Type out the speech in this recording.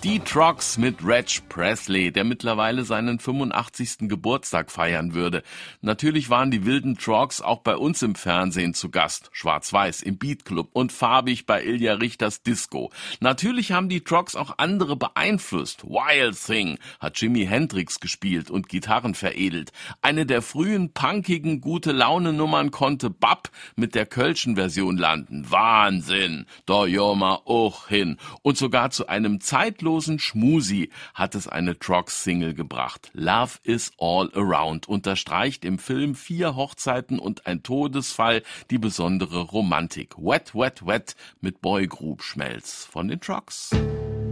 Die Trucks mit Reg Presley, der mittlerweile seinen 85. Geburtstag feiern würde. Natürlich waren die wilden Trucks auch bei uns im Fernsehen zu Gast. Schwarz-Weiß im Beat Club und farbig bei Ilja Richters Disco. Natürlich haben die Trucks auch andere beeinflusst. Wild Thing hat Jimi Hendrix gespielt und Gitarren veredelt. Eine der frühen punkigen Gute-Laune-Nummern konnte Bab mit der kölschen Version landen. Wahnsinn! Da ja mal auch hin. Und sogar zu einem zeitlosen Schmusi hat es eine Trucks-Single gebracht. Love is all around unterstreicht im Film 4 Hochzeiten und ein Todesfall die besondere Romantik. Wet, wet, wet mit Boygroup Schmelz von den Trucks.